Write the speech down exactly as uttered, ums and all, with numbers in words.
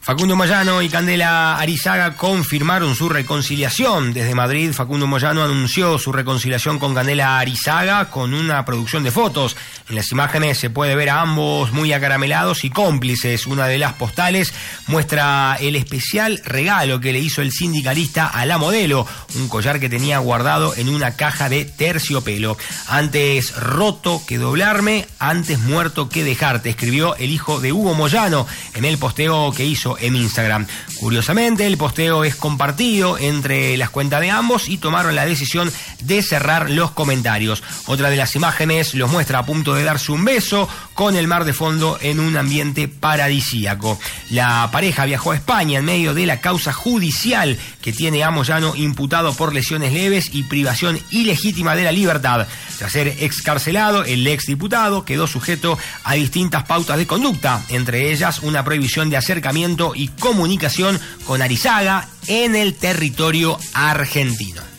Facundo Moyano y Candela Arizaga confirmaron su reconciliación. Desde Madrid, Facundo Moyano anunció su reconciliación con Candela Arizaga con una producción de fotos. En las imágenes se puede ver a ambos muy acaramelados y cómplices. Una de las postales muestra el especial regalo que le hizo el sindicalista a la modelo, un collar que tenía guardado en una caja de terciopelo. Antes roto que doblarme, antes muerto que dejarte, escribió el hijo de Hugo Moyano en el posteo que hizo en Instagram. Curiosamente, el posteo es compartido entre las cuentas de ambos y tomaron la decisión de cerrar los comentarios. Otra de las imágenes los muestra a punto de darse un beso con el mar de fondo en un ambiente paradisíaco. La pareja viajó a España en medio de la causa judicial que tiene a Moyano imputado por lesiones leves y privación ilegítima de la libertad. Tras ser excarcelado, el exdiputado quedó sujeto a distintas pautas de conducta, entre ellas una prohibición de acercamiento y comunicación con Arizaga en el territorio argentino.